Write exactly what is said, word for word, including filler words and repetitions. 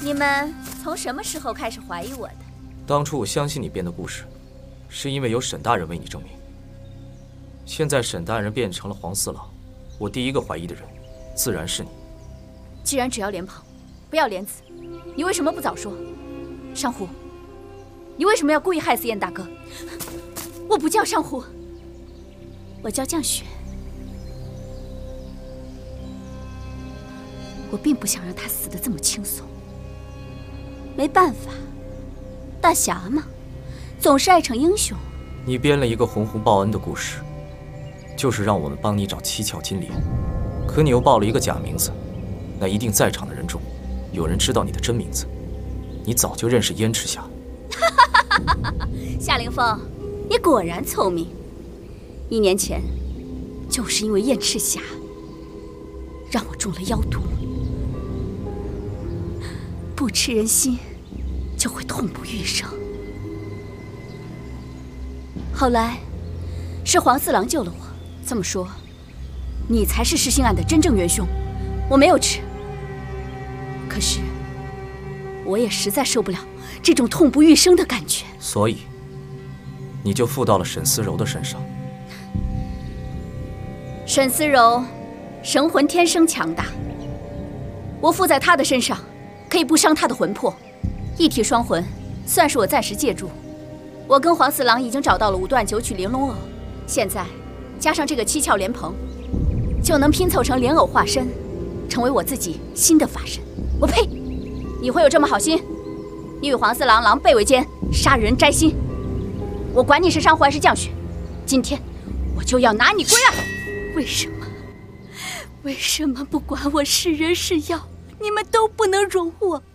你们从什么时候开始怀疑我的？ 当初我相信你编的故事，是因为有沈大人为你证明。现在沈大人变成了黄四郎，我第一个怀疑的人，自然是你。 既然只要莲蓬，不要莲子，你为什么不早说？上湖，你为什么要故意害死燕大哥？我不叫上湖，我叫降雪。我并不想让他死得这么轻松。没办法，大侠嘛，总是爱逞英雄。 你编了一个洪湖报恩的故事，就是让我们帮你找七窍金莲，可你又报了一个假名字，那一定在场的人中，有人知道你的真名字。你早就认识燕赤霞。 夏凌风，你果然聪明。一年前，就是因为燕赤霞，让我中了妖毒。不吃人心，就会痛不欲生。后来，是黄四郎救了我。这么说，你才是弑心案的真正元凶。我没有吃，可是我也实在受不了这种痛不欲生的感觉。 所以，你就附到了沈思柔的身上。 沈思柔，神魂天生强大，我附在她的身上，可以不伤她的魂魄。一体双魂，算是我暂时借助。我跟黄四郎已经找到了五段九曲玲珑偶，现在加上这个七窍莲蓬，就能拼凑成莲藕化身，成为我自己新的法身。我呸！你会有这么好心？你与黄四郎狼狈为奸，杀人摘心。我管你是上湖还是降雪，今天我就要拿你归案。为什么？为什么不管我是人是妖，你们都不能容我？